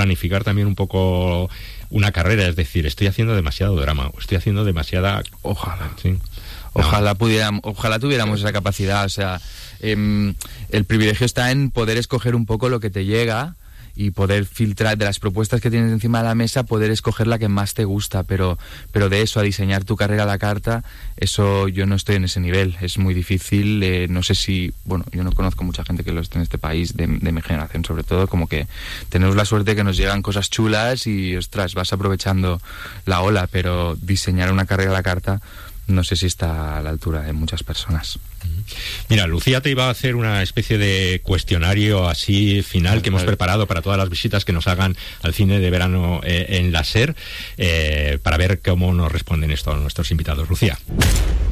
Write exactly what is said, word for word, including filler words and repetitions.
planificar también un poco una carrera, es decir, estoy haciendo demasiado drama, o estoy haciendo demasiada... Ojalá. Sí. No. Ojalá pudiéramos, ojalá tuviéramos esa capacidad, o sea, eh, el privilegio está en poder escoger un poco lo que te llega y poder filtrar de las propuestas que tienes encima de la mesa, poder escoger la que más te gusta, pero pero de eso a diseñar tu carrera a la carta, eso yo no estoy en ese nivel, es muy difícil, eh, no sé si, bueno, yo no conozco mucha gente que lo esté en este país, de, de mi generación sobre todo, como que tenemos la suerte que nos llegan cosas chulas y, ostras, vas aprovechando la ola, pero diseñar una carrera a la carta no sé si está a la altura de muchas personas. Mira, Lucía te iba a hacer una especie de cuestionario así final que hemos preparado para todas las visitas que nos hagan al cine de verano eh, en la SER, eh, para ver cómo nos responden esto nuestros invitados. Lucía.